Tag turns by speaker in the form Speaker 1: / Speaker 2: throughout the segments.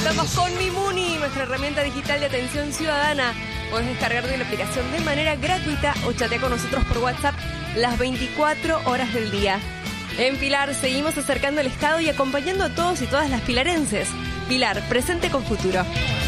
Speaker 1: Estamos con Mimuni, nuestra herramienta digital de atención ciudadana. Podés descargarte la aplicación de manera gratuita o chatear con nosotros por WhatsApp las 24 horas del día. En Pilar seguimos acercando el Estado y acompañando a todos y todas las pilarenses. Pilar, presente con futuro.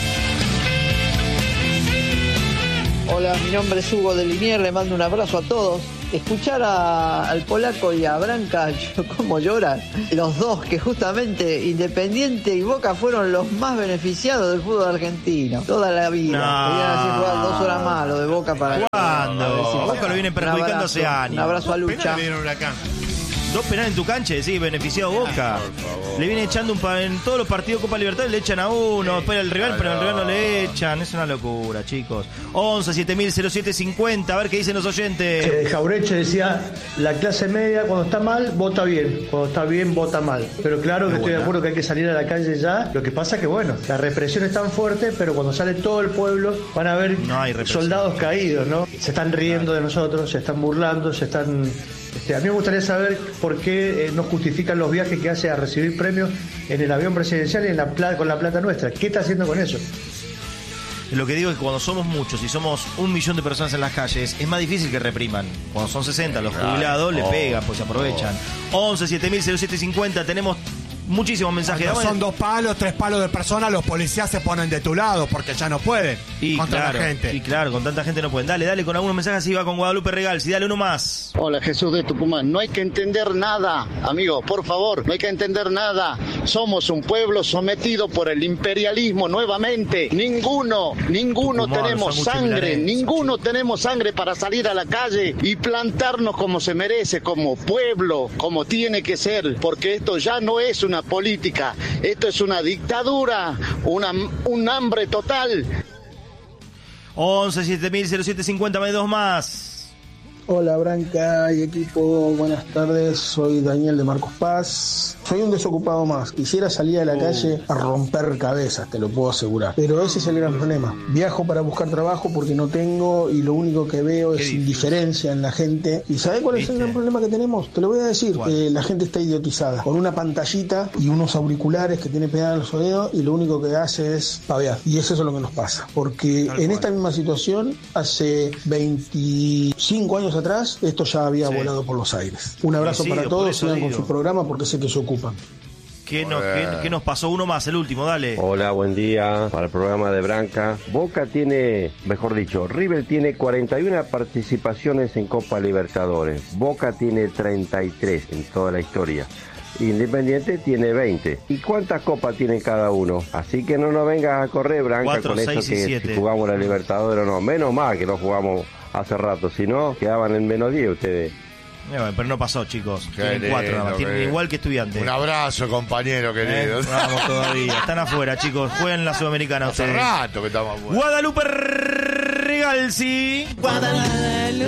Speaker 2: Hola, mi nombre es Hugo de Liniers, le mando un abrazo a todos. Escuchar al polaco y a Branca, cómo lloran. Los dos, que justamente Independiente y Boca fueron los más beneficiados del fútbol argentino. Toda la vida. Podían así jugar 2 horas más lo de Boca para...
Speaker 3: ¿Cuándo? Boca lo vienen perjudicando hace años.
Speaker 2: Un abrazo a Lucha.
Speaker 3: 2 penales en tu cancha, decís, beneficiado Boca. Le viene echando en todos los partidos Copa Libertadores, le echan a uno, después el rival, pero al rival no le echan. Es una locura, chicos. 11 7000 0750, a ver qué dicen los oyentes.
Speaker 4: Jaureche decía, la clase media cuando está mal, vota bien. Cuando está bien, vota mal. Pero claro que estoy de acuerdo que hay que salir a la calle ya. Lo que pasa es que, bueno, la represión es tan fuerte, pero cuando sale todo el pueblo, van a ver soldados caídos, ¿no? Se están riendo de nosotros, se están burlando, se están... a mí me gustaría saber por qué no justifican los viajes que hace a recibir premios en el avión presidencial y con la plata nuestra. ¿Qué está haciendo con eso?
Speaker 3: Lo que digo es que cuando somos muchos y somos 1 millón de personas en las calles, es más difícil que repriman. Cuando son 60 los jubilados, le pegan, pues se aprovechan. 11 7000 0750, tenemos muchísimos mensajes.
Speaker 5: Cuando son 2 palos, 3 palos de personas, los policías se ponen de tu lado porque ya no pueden contra la gente.
Speaker 3: Y claro, con tanta gente no pueden. Dale con algunos mensajes, así va con Guadalupe Regal. Si dale uno más.
Speaker 6: Hola, Jesús de Tucumán. No hay que entender nada, amigo, por favor, no hay que entender nada. Somos un pueblo sometido por el imperialismo nuevamente. Ninguno tenemos sangre para salir a la calle y plantarnos como se merece, como pueblo, como tiene que ser, porque esto ya no es una política, esto es una dictadura, un hambre total.
Speaker 3: 11 7000 0750, me 2 más.
Speaker 7: Hola Branca y equipo, buenas tardes, soy Daniel de Marcos Paz. Soy un desocupado más, quisiera salir a la calle a romper cabezas, te lo puedo asegurar. Pero ese es el gran problema. Viajo para buscar trabajo porque no tengo y lo único que veo es indiferencia en la gente. ¿Y sabés cuál es el gran problema que tenemos? Te lo voy a decir, la gente está idiotizada, con una pantallita y unos auriculares que tiene pegados en los oídos y lo único que hace es pavear. Y es eso lo que nos pasa, porque en esta misma situación, hace 25 años atrás, esto ya había volado por los aires. Un abrazo para todos, sigan con su programa porque sé que se ocupan.
Speaker 3: ¿Qué nos pasó? Uno más, el último, dale.
Speaker 8: Hola, buen día para el programa de Branca. Boca tiene, mejor dicho, River tiene 41 participaciones en Copa Libertadores. Boca tiene 33 en toda la historia. Independiente tiene 20. ¿Y cuántas copas tienen cada uno? Así que no nos vengas a correr, Branca,
Speaker 3: 4,
Speaker 8: con
Speaker 3: 6
Speaker 8: eso que
Speaker 3: 7.
Speaker 8: Si jugamos la Libertadores o no. Menos mal que no jugamos hace rato, si no, quedaban en menos 10 ustedes.
Speaker 3: Pero no pasó, chicos. Tienen 4 nada más. Tienen igual que Estudiantes.
Speaker 9: Un abrazo, compañero querido.
Speaker 3: Vamos todavía. Están afuera, chicos. Juegan en la Sudamericana
Speaker 9: Hace
Speaker 3: ustedes.
Speaker 9: rato que estamos afuera.
Speaker 3: Guadalupe Regal, sí. Guadalupe.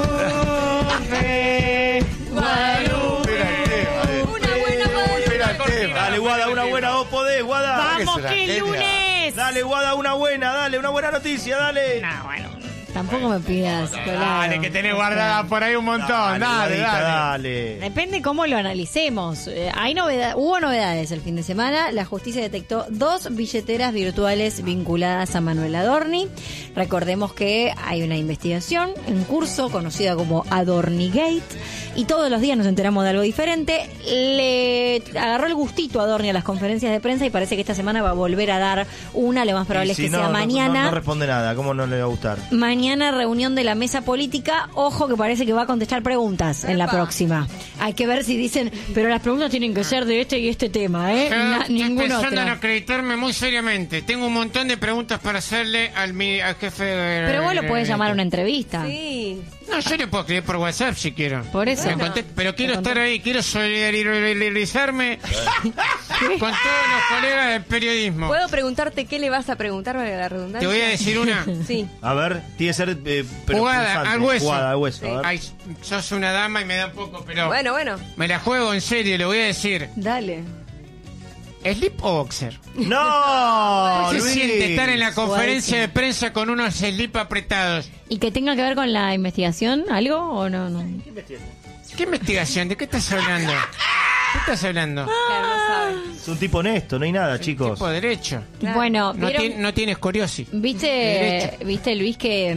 Speaker 3: Dale, Guada, una buena, vos podés, Guada.
Speaker 10: ¡Vamos, que lunes!
Speaker 3: Dale, Guada, una buena noticia, dale.
Speaker 10: No, bueno, tampoco me pidas, Colado.
Speaker 5: Dale, que tenés guardada por ahí un montón. Dale.
Speaker 10: Depende cómo lo analicemos. Hubo novedades el fin de semana. La justicia detectó 2 billeteras virtuales vinculadas a Manuel Adorni. Recordemos que hay una investigación en curso conocida como Adornigate. Y todos los días nos enteramos de algo diferente. Le agarró el gustito a Adorni a las conferencias de prensa y parece que esta semana va a volver a dar una. Lo más probable es que sea mañana.
Speaker 3: No responde nada, ¿cómo no le va a gustar?
Speaker 10: Mañana reunión de la mesa política. Ojo que parece que va a contestar preguntas en la próxima. Hay que ver si dicen, pero las preguntas tienen que ser de este y este tema, ¿eh?
Speaker 11: Estoy pensando en acreditarme muy seriamente. Tengo un montón de preguntas para hacerle al jefe de...
Speaker 10: Pero vos lo podés llamar a una entrevista.
Speaker 1: Sí.
Speaker 11: No, yo le puedo escribir por WhatsApp si quiero.
Speaker 10: Por eso.
Speaker 11: Pero quiero estar ahí, quiero solidarizarme con todos los colegas del periodismo.
Speaker 1: ¿Puedo preguntarte qué le vas a preguntar para la redundancia?
Speaker 11: Te voy a decir una.
Speaker 1: Sí.
Speaker 3: A ver, tiene que ser
Speaker 11: jugada al hueso.
Speaker 3: Jugada al hueso.
Speaker 1: Sí.
Speaker 11: Ay, sos una dama y me da un poco, pero...
Speaker 1: Bueno.
Speaker 11: Me la juego en serio, le voy a decir.
Speaker 10: Dale.
Speaker 11: ¿Slip o boxer?
Speaker 3: ¡No!
Speaker 11: ¿Qué se
Speaker 3: Luis?
Speaker 11: siente estar en la conferencia de prensa con unos slip apretados?
Speaker 10: ¿Y que tenga que ver con la investigación algo o no?
Speaker 11: ¿Qué investigación? ¿De qué estás hablando? ¿Qué estás hablando?
Speaker 1: Claro, no sabe.
Speaker 3: Es un tipo honesto, no hay nada, chicos.
Speaker 11: Tipo derecho.
Speaker 1: Claro.
Speaker 10: Bueno,
Speaker 11: No tiene escoriosis.
Speaker 10: ¿Viste, Luis, que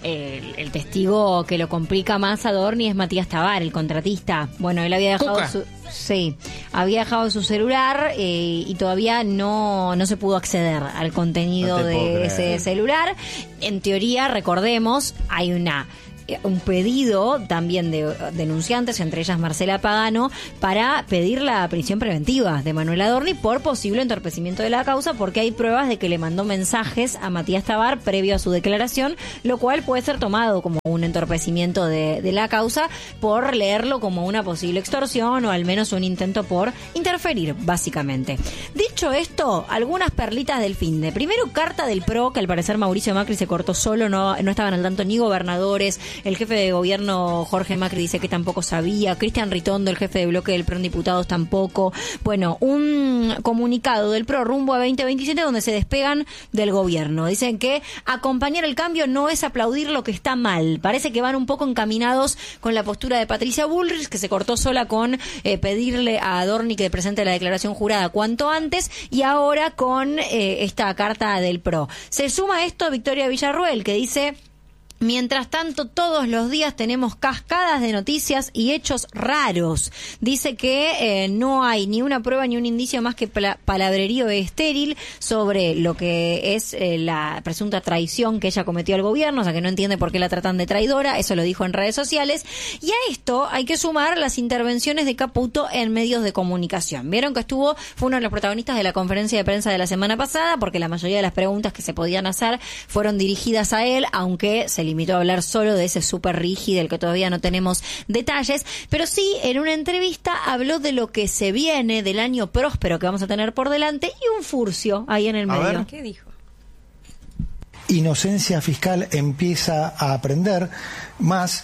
Speaker 10: el testigo que lo complica más a Dorni es Matías Tabar, el contratista? Bueno, él había dejado había dejado su celular y todavía no se pudo acceder al contenido de ese celular. En teoría, recordemos, hay un pedido también de denunciantes, entre ellas Marcela Pagano, para pedir la prisión preventiva de Manuel Adorni por posible entorpecimiento de la causa, porque hay pruebas de que le mandó mensajes a Matías Tabar previo a su declaración, lo cual puede ser tomado como un entorpecimiento de la causa por leerlo como una posible extorsión o al menos un intento por interferir, básicamente. Dicho esto, algunas perlitas del finde. Primero, carta del PRO, que al parecer Mauricio Macri se cortó solo, no estaban al tanto ni gobernadores. El jefe de gobierno, Jorge Macri, dice que tampoco sabía. Cristian Ritondo, el jefe de bloque del PRO en diputados, tampoco. Bueno, un comunicado del PRO rumbo a 2027 donde se despegan del gobierno. Dicen que acompañar el cambio no es aplaudir lo que está mal. Parece que van un poco encaminados con la postura de Patricia Bullrich, que se cortó sola con pedirle a Adorni que presente la declaración jurada cuanto antes, y ahora con esta carta del PRO. Se suma a esto Victoria Villarruel, que dice: mientras tanto, todos los días tenemos cascadas de noticias y hechos raros. Dice que no hay ni una prueba ni un indicio más que palabrerío estéril sobre lo que es la presunta traición que ella cometió al gobierno, o sea que no entiende por qué la tratan de traidora, eso lo dijo en redes sociales. Y a esto hay que sumar las intervenciones de Caputo en medios de comunicación. Vieron que fue uno de los protagonistas de la conferencia de prensa de la semana pasada, porque la mayoría de las preguntas que se podían hacer fueron dirigidas a él, aunque se limitó a hablar solo de ese súper rígido del que todavía no tenemos detalles, pero sí en una entrevista habló de lo que se viene, del año próspero que vamos a tener por delante, y un furcio ahí en el medio.
Speaker 1: Ver. ¿Qué dijo?
Speaker 12: Inocencia fiscal empieza a aprender más,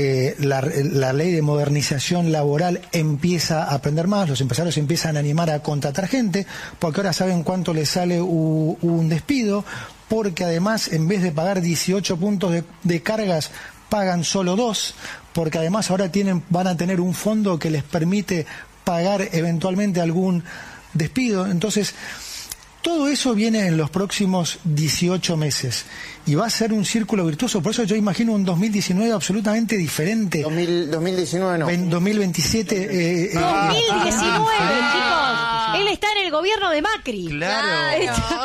Speaker 12: la ley de modernización laboral empieza a aprender más, los empresarios empiezan a animar a contratar gente, porque ahora saben cuánto les sale un despido, porque además en vez de pagar 18 puntos de cargas pagan solo 2, porque además ahora van a tener un fondo que les permite pagar eventualmente algún despido. Entonces, todo eso viene en los próximos 18 meses y va a ser un círculo virtuoso. Por eso yo imagino un 2019 absolutamente diferente.
Speaker 13: 2019 no.
Speaker 12: En 2027...
Speaker 10: 2019, chicos. Él está en el gobierno de Macri.
Speaker 3: Claro.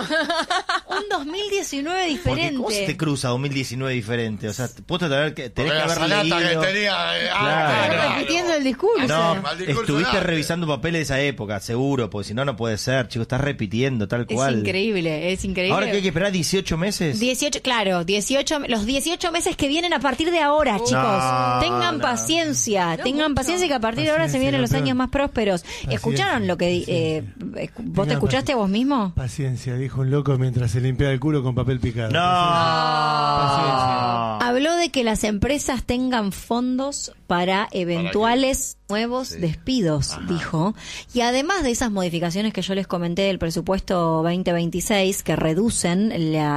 Speaker 10: Un 2019 diferente.
Speaker 3: ¿Cómo se te cruza 2019 diferente? O sea, tenés que haber leído.
Speaker 9: Que tenía,
Speaker 10: Estás repitiendo el discurso.
Speaker 3: No, estuviste revisando papeles de esa época, seguro, porque si no, no puede ser, chicos, estás repitiendo tal cual.
Speaker 10: Es increíble.
Speaker 3: Ahora que hay que esperar 18 meses.
Speaker 10: 18, claro, los 18 meses que vienen a partir de ahora, chicos. Tengan paciencia, que a partir de ahora se vienen los años más prósperos. ¿Escucharon lo que vos te escuchaste a vos mismo?
Speaker 14: Paciencia, dijo un loco mientras se limpiaba el culo con papel picado.
Speaker 3: Paciencia.
Speaker 10: Habló de que las empresas tengan fondos para eventuales nuevos despidos, dijo. Y además de esas modificaciones que yo les comenté del presupuesto 2026, que reducen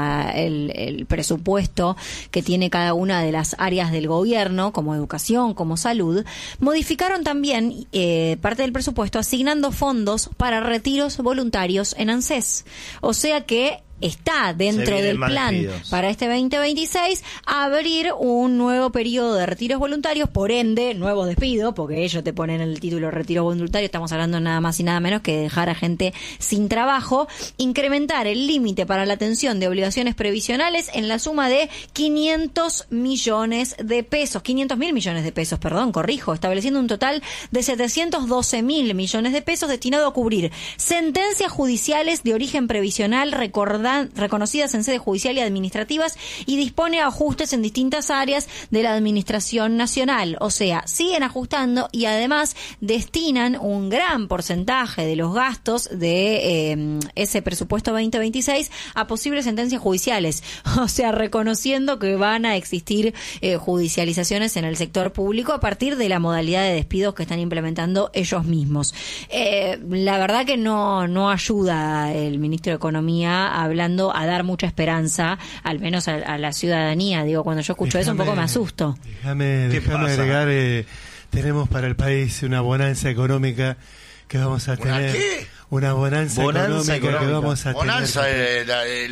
Speaker 10: el presupuesto que tiene cada una de las áreas del gobierno, como educación, como salud, modificaron también parte del presupuesto asignando fondos para retiros voluntarios en ANSES. O sea que está dentro del plan para este 2026 abrir un nuevo periodo de retiros voluntarios, por ende, nuevos despidos, porque ellos te ponen el título retiro voluntario, estamos hablando nada más y nada menos que dejar a gente sin trabajo, incrementar el límite para la atención de obligaciones previsionales en la suma de 500 millones de pesos, 500.000 millones de pesos, estableciendo un total de 712.000 millones de pesos destinado a cubrir sentencias judiciales de origen previsional reconocidas en sede judicial y administrativas, y dispone ajustes en distintas áreas de la administración nacional. O sea, siguen ajustando y además destinan un gran porcentaje de los gastos de ese presupuesto 2026 a posibles sentencias judiciales. O sea, reconociendo que van a existir judicializaciones en el sector público a partir de la modalidad de despidos que están implementando ellos mismos. La verdad que no ayuda el ministro de Economía hablando a dar mucha esperanza, al menos a la ciudadanía. Digo, cuando yo escucho eso un poco me asusto.
Speaker 14: Déjame agregar, tenemos para el país una bonanza económica que vamos a tener.
Speaker 9: ¿Qué?
Speaker 14: Una bonanza económica que vamos a
Speaker 9: Bonanza
Speaker 14: tener.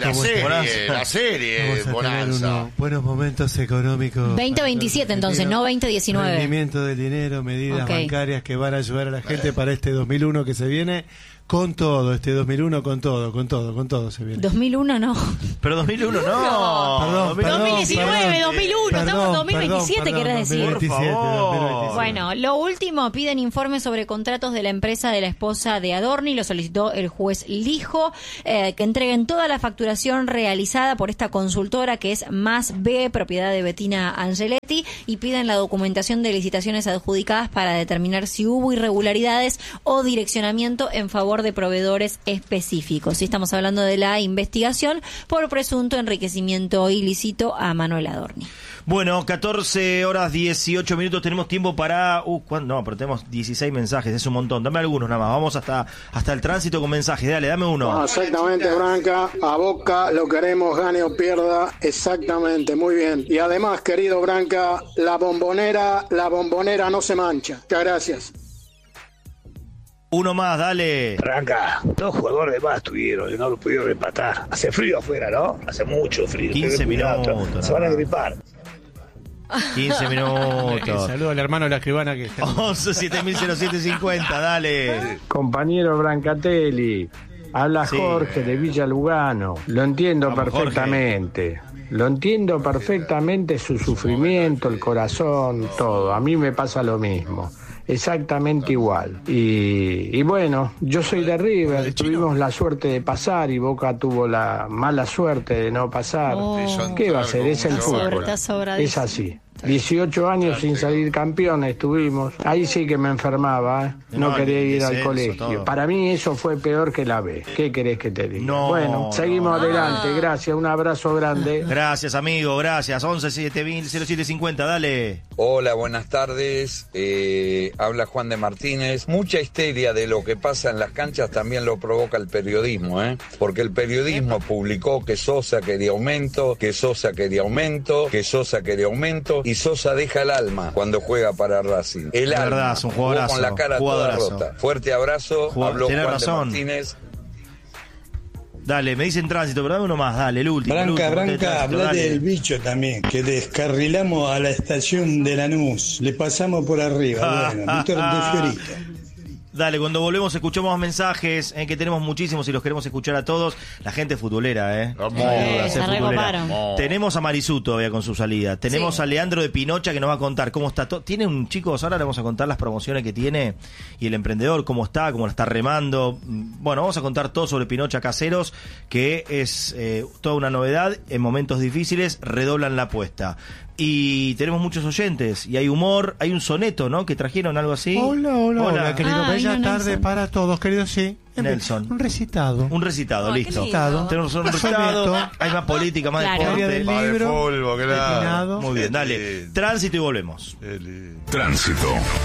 Speaker 9: La serie,
Speaker 14: Vamos a tener unos buenos momentos económicos.
Speaker 10: 2027 entonces, no 2019.
Speaker 14: Rendimiento del dinero, medidas bancarias que van a ayudar a la gente para este 2001 que se viene. Con todo, este 2001 con todo se viene.
Speaker 10: 2001 no.
Speaker 3: Pero 2001 no.
Speaker 14: Perdón,
Speaker 10: 2019, 2001, estamos en 2027, querés decir.
Speaker 14: 2027.
Speaker 10: Bueno, lo último, piden informes sobre contratos de la empresa de la esposa de Adorni, lo solicitó el juez Lijo, que entreguen toda la facturación realizada por esta consultora que es Más B, propiedad de Bettina Angeletti, y piden la documentación de licitaciones adjudicadas para determinar si hubo irregularidades o direccionamiento en favor de proveedores específicos. Y estamos hablando de la investigación por presunto enriquecimiento ilícito a Manuel Adorni.
Speaker 3: Bueno, 14 horas 18 minutos, tenemos tiempo para... No, pero tenemos 16 mensajes, es un montón. Dame algunos nada más, vamos hasta el tránsito con mensajes. Dame uno.
Speaker 7: Exactamente, Branca, a Boca lo queremos, gane o pierda, exactamente, muy bien. Y además, querido Branca, la bombonera no se mancha. Muchas gracias.
Speaker 3: Uno más, dale.
Speaker 13: Branca, 2 jugadores más tuvieron y no lo pudieron empatar. Hace frío afuera, ¿no? Hace mucho frío.
Speaker 3: 15 minutos.
Speaker 13: Se van a gripar.
Speaker 3: 15 minutos.
Speaker 14: Saludo al hermano de la escribana que está.
Speaker 3: 11 700750, dale.
Speaker 15: Compañero Brancatelli, habla Jorge de Villa Lugano. Lo entiendo perfectamente. Lo entiendo perfectamente, su sufrimiento, el corazón, todo. A mí me pasa lo mismo. Exactamente igual. Y bueno, yo soy de River, tuvimos la suerte de pasar y Boca tuvo la mala suerte de no pasar. ¿Qué va a hacer? Es el fútbol. Es así. 18 años sin salir campeones estuvimos. Ahí sí que me enfermaba, No quería ir al colegio. Para mí eso fue peor que la B. ¿Qué querés que te diga? Bueno, seguimos adelante. Gracias, un abrazo grande.
Speaker 3: Gracias, amigo, gracias. 11 700750, dale.
Speaker 16: Hola, buenas tardes. Habla Juan de Martínez. Mucha histeria de lo que pasa en las canchas también lo provoca el periodismo, porque el periodismo publicó que Sosa quería aumento, que Sosa quería aumento, que Sosa quería aumento, y Sosa deja el alma cuando juega para Racing. El alma,
Speaker 3: verdad, es un jugadorazo,
Speaker 16: con la cara toda rota. Fuerte abrazo, habló Juan
Speaker 3: razón.
Speaker 16: de Martínez.
Speaker 3: Dale, me dicen tránsito, pero dame uno más, dale, el último.
Speaker 17: Branca, hablá del bicho también, que descarrilamos a la estación de Lanús, le pasamos por arriba, Víctor de Fiorito.
Speaker 3: Dale, cuando volvemos escuchamos mensajes, que tenemos muchísimos y los queremos escuchar a todos. La gente futbolera,
Speaker 10: se recoparon.
Speaker 3: Tenemos a Marisú todavía con su salida. Tenemos a Leandro de Pinocha que nos va a contar cómo está todo. Tiene un chicos, ahora le vamos a contar las promociones que tiene y el emprendedor, cómo la está remando. Bueno, vamos a contar todo sobre Pinocha Caseros, que es toda una novedad. En momentos difíciles redoblan la apuesta. Y tenemos muchos oyentes, y hay humor, hay un soneto, ¿no? Que trajeron algo así.
Speaker 14: Hola, querido. Bella tarde para todos, querido, sí.
Speaker 3: Nelson.
Speaker 14: Un recitado,
Speaker 3: listo.
Speaker 14: Tenemos
Speaker 3: un recitado, hay más política, más deporte.
Speaker 14: Del libro,
Speaker 9: polvo, claro.
Speaker 3: Muy bien, dale. Tránsito y volvemos.
Speaker 18: Tránsito.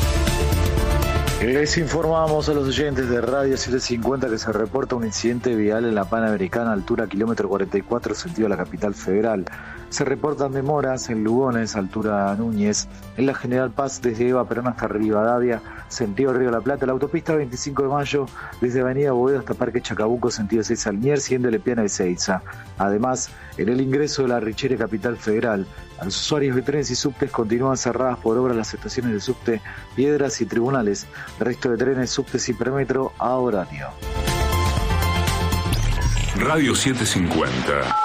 Speaker 19: Les informamos a los oyentes de Radio 750 que se reporta un incidente vial en la Panamericana, altura kilómetro 44, sentido a la capital federal. Se reportan demoras en Lugones, altura Núñez, en la General Paz desde Eva Perón hasta Rivadavia, sentido Río de la Plata, la autopista 25 de Mayo desde Avenida Boedo hasta Parque Chacabuco, sentido Seiza Liniers, siguiendo Lepiana y Seiza. Además, en el ingreso de la Richere Capital Federal, a los usuarios de trenes y subtes continúan cerradas por obra las estaciones de subte Piedras y Tribunales. El resto de trenes, subtes y premetro a horario.
Speaker 18: Radio 750.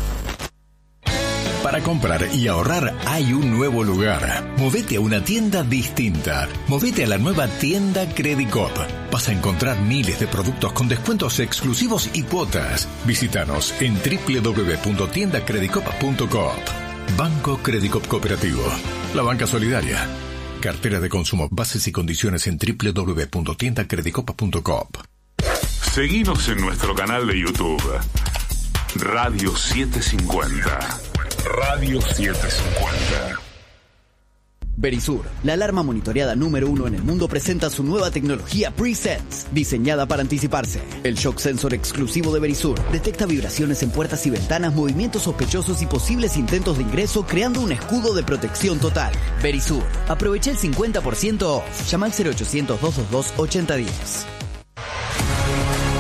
Speaker 18: Para comprar y ahorrar hay un nuevo lugar. Movete a una tienda distinta. Movete a la nueva tienda Credicop. Vas a encontrar miles de productos con descuentos exclusivos y cuotas. Visítanos en www.tiendacredicop.coop. Banco Credicop Cooperativo. La banca solidaria. Cartera de consumo. Bases y condiciones en www.tiendacredicop.coop. Seguinos en nuestro canal de YouTube. Radio 750. Radio 750.
Speaker 20: Verisur, la alarma monitoreada número 1 en el mundo, presenta su nueva tecnología Pre-Sense, diseñada para anticiparse. El shock sensor exclusivo de Verisur detecta vibraciones en puertas y ventanas, movimientos sospechosos y posibles intentos de ingreso, creando un escudo de protección total. Verisur, aprovecha el 50% off. Llama al 0800 222 8010.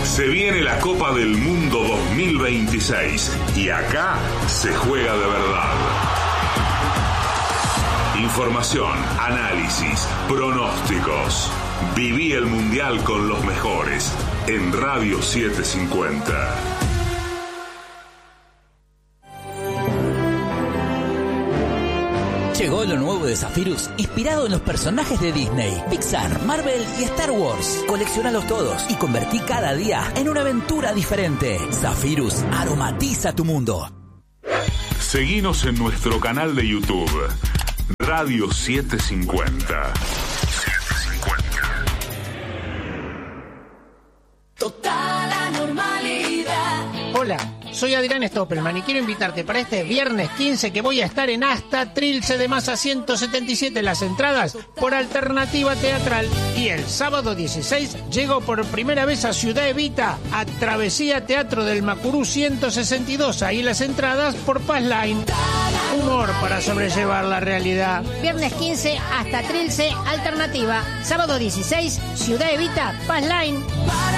Speaker 21: Se viene la Copa del Mundo 2026 y acá se juega de verdad. Información, análisis, pronósticos. Viví el Mundial con los mejores en Radio 750.
Speaker 22: Llegó lo nuevo de Zephyrus, inspirado en los personajes de Disney, Pixar, Marvel y Star Wars. Coleccionalos todos y convertí cada día en una aventura diferente. Zephyrus aromatiza tu mundo.
Speaker 21: Seguinos en nuestro canal de YouTube, Radio 750.
Speaker 23: Total anormalidad.
Speaker 11: Hola, soy Adrián Stoppelman y quiero invitarte para este viernes 15 que voy a estar en Hasta Trilce de Masa 177 las entradas por Alternativa Teatral. Y el sábado 16 llego por primera vez a Ciudad Evita, a Travesía Teatro del Macurú 162, ahí las entradas por Paz Line. Humor para sobrellevar la realidad.
Speaker 24: Viernes 15 Hasta Trilce, Alternativa. Sábado 16, Ciudad Evita, Paz Line.